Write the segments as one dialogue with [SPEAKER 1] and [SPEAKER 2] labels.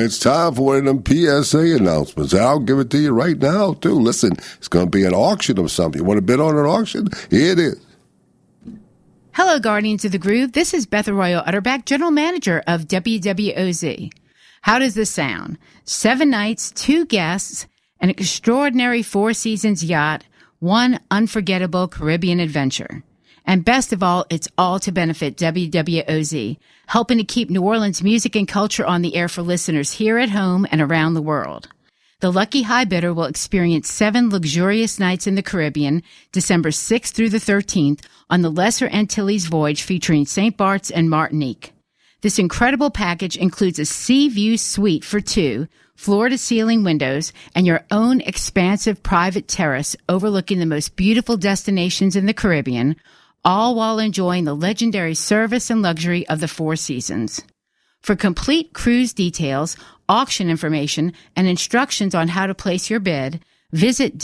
[SPEAKER 1] it's time for one of them PSA announcements. I'll give it to you right now, too. Listen, it's going to be an auction of something. You want to bid on an auction? Here it is.
[SPEAKER 2] Hello, Guardians of the Groove. This is Beth Arroyo Utterback, General Manager of WWOZ. How does this sound? 7 nights, 2 guests, an extraordinary 4 seasons yacht, 1 unforgettable Caribbean adventure. And best of all, it's all to benefit WWOZ, helping to keep New Orleans music and culture on the air for listeners here at home and around the world. The lucky high bidder will experience 7 luxurious nights in the Caribbean, December 6th through the 13th, on the Lesser Antilles voyage featuring St. Bart's and Martinique. This incredible package includes a sea view suite for 2, floor-to-ceiling windows, and your own expansive private terrace overlooking the most beautiful destinations in the Caribbean, all while enjoying the legendary service and luxury of the 4 seasons. For complete cruise details, auction information, and instructions on how to place your bid, visit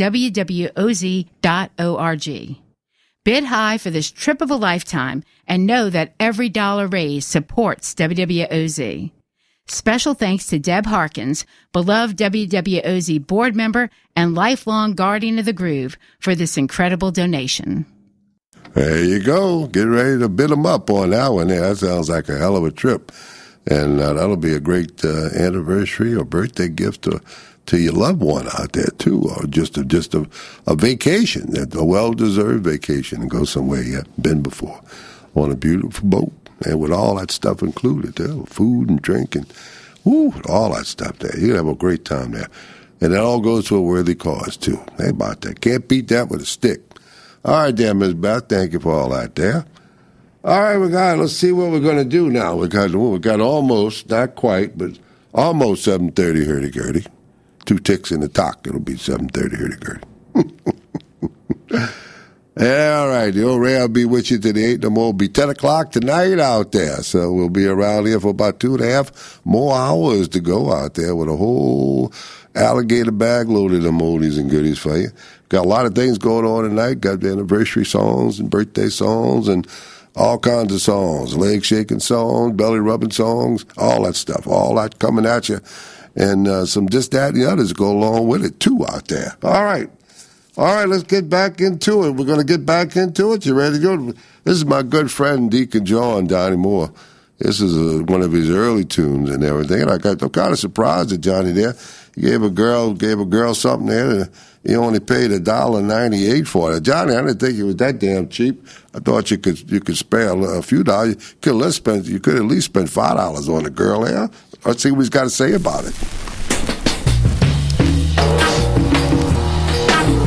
[SPEAKER 2] wwoz.org. Bid high for this trip of a lifetime and know that every dollar raised supports WWOZ. Special thanks to Deb Harkins, beloved WWOZ board member and lifelong guardian of the groove, for this incredible donation.
[SPEAKER 1] There you go. Get ready to bid them up on that one. That sounds like a hell of a trip. And that'll be a great anniversary or birthday gift to your loved one out there, too, or just a vacation, a well-deserved vacation, and go somewhere you haven't been before on a beautiful boat and with all that stuff included there, food and drink and all that stuff there. You'll have a great time there. And that all goes to a worthy cause, too. How about that? Can't beat that with a stick. All right, there, Ms. Beth. Thank you for all that there. All right, let's see what we're going to do now. We got almost, not quite, but almost 7:30 hurdy-gurdy. 2 ticks in the talk. It'll be 7:30 hurdy-gurdy. Yeah, all right. The old Ray will be with you till the 8 no more. It'll be 10 o'clock tonight out there. So we'll be around here for about 2.5 more hours to go out there with a whole alligator bag loaded of oldies and goodies for you. Got a lot of things going on tonight. Got the anniversary songs and birthday songs and all kinds of songs, leg-shaking songs, belly-rubbing songs, all that stuff, all that coming at you. And some this, that, and the others go along with it, too, out there. All right, let's get back into it. We're going to get back into it. You ready to go? This is my good friend, Deacon John, Donnie Moore. This is one of his early tunes and everything. And I'm kind of surprised at Johnny there. He gave a girl something there, and he only paid $1.98 for it. Johnny, I didn't think it was that damn cheap. I thought you could spare a few dollars. You could at least spend $5 on a girl there. Let's see what he's got to say about it.